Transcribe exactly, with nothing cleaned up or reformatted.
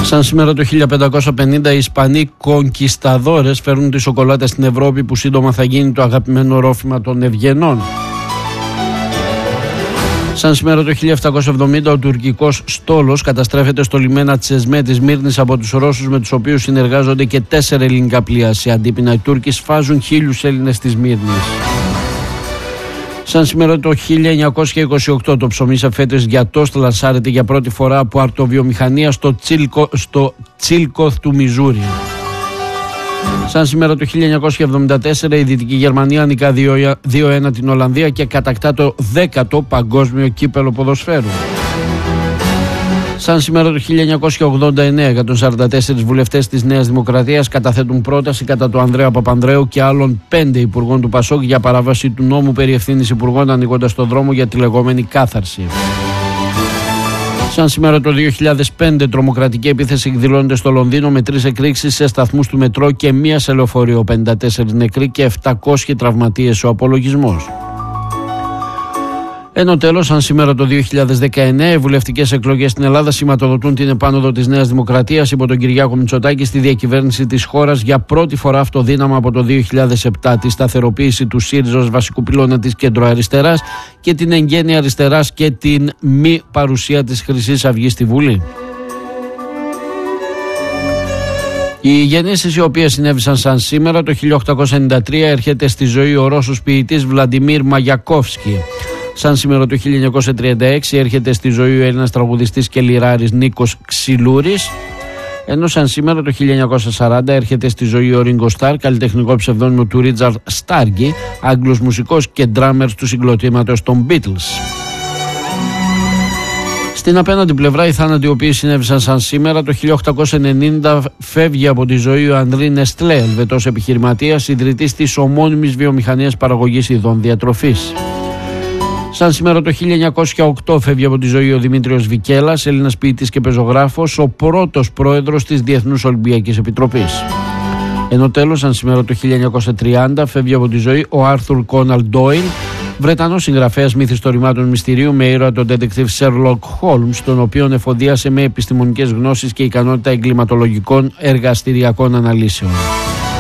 Σαν σήμερα το χίλια πεντακόσια πενήντα οι Ισπανοί κονκισταδόρες φέρνουν τη σοκολάτα στην Ευρώπη, που σύντομα θα γίνει το αγαπημένο ρόφημα των ευγενών. Σαν σήμερα το χίλια επτακόσια εβδομήντα ο τουρκικός στόλος καταστρέφεται στο λιμένα Τσεσμέ της Μύρνης από τους Ρώσους, με τους οποίους συνεργάζονται και τέσσερα ελληνικά πλοία. Σε αντίπεινα οι Τούρκοι σφάζουν χίλιους Έλληνες της Μύρνης. Σαν σήμερα το χίλια εννιακόσια είκοσι οκτώ το ψωμί σε φέτες γιατός λανσάρεται για πρώτη φορά από αρτοβιομηχανία στο, Τσίλκο, στο Τσίλκοθ του Μιζούρι. Σαν σήμερα το χίλια εννιακόσια εβδομήντα τέσσερα η Δυτική Γερμανία νικά δύο ένα την Ολλανδία και κατακτά το δέκατο παγκόσμιο κύπελο ποδοσφαίρου. Σαν σήμερα το χίλια εννιακόσια ογδόντα εννέα εκατόν σαράντα τέσσερα βουλευτές της Νέας Δημοκρατίας καταθέτουν πρόταση κατά του Ανδρέα Παπανδρέου και άλλων πέντε υπουργών του Πασόκ για παράβαση του νόμου περί ευθύνης υπουργών, ανοίγοντας τον δρόμο για τη λεγόμενη κάθαρση. Σαν σήμερα το δύο χιλιάδες πέντε τρομοκρατική επίθεση εκδηλώνεται στο Λονδίνο με τρεις εκρήξεις σε σταθμούς του μετρό και μία σε λεωφορείο, πενήντα τέσσερις νεκροί και επτακόσιοι τραυματίες ο απολογισμός. Ενώ τέλος, σαν σήμερα το δύο χιλιάδες δεκαεννέα, οι βουλευτικές εκλογές στην Ελλάδα σηματοδοτούν την επάνωδο της Νέας Δημοκρατίας υπό τον Κυριάκο Μητσοτάκη στη διακυβέρνηση της χώρας για πρώτη φορά αυτοδύναμα από το δύο χιλιάδες επτά, τη σταθεροποίηση του ΣΥΡΙΖΑ ως βασικού πυλώνα της κεντροαριστεράς και την εγγένεια αριστεράς και την μη παρουσία της Χρυσής Αυγής στη Βουλή. Οι γεννήσεις οι οποίες συνέβησαν σαν σήμερα το χίλια οκτακόσια ενενήντα τρία έρχεται στη ζωή ο Ρώσος ποιητής Βλαντιμίρ Μαγιακόφσκι. Σαν σήμερα το χίλια εννιακόσια τριάντα έξι έρχεται στη ζωή ο Έλληνας τραγουδιστής και λιράρης Νίκος Ξυλούρης. Ενώ σαν σήμερα το χίλια εννιακόσια σαράντα έρχεται στη ζωή ο Ρίγκο Σταρ, καλλιτεχνικό ψευδόνυμο του Ρίτσαρντ Στάργι, Άγγλος μουσικός και ντράμερ του συγκροτήματος των Beatles. Στην απέναντι πλευρά, οι θάνατοι οι οποίοι συνέβησαν σαν σήμερα το χίλια οκτακόσια ενενήντα φεύγει από τη ζωή ο Ανδρή Νεστλέ, Ελβετός επιχειρηματίας, ιδρυτής της ομώνυμης βιομηχανίας παραγωγής ειδών διατροφής. Σαν σήμερα το χίλια εννιακόσια οκτώ φεύγει από τη ζωή ο Δημήτριος Βικέλας, Έλληνας ποιητής και πεζογράφος, ο πρώτος πρόεδρος της Διεθνούς Ολυμπιακής Επιτροπής. Ενώ τέλος, σαν σήμερα το χίλια εννιακόσια τριάντα φεύγει από τη ζωή ο Άρθουρ Κόναλντ Ντόιλ, Βρετανός συγγραφέας μυθιστορημάτων μυστηρίου με ήρωα τον detective Sherlock Holmes, τον οποίον εφοδίασε με επιστημονικές γνώσεις και ικανότητα εγκληματολογικών εργαστηριακών αναλύσεων.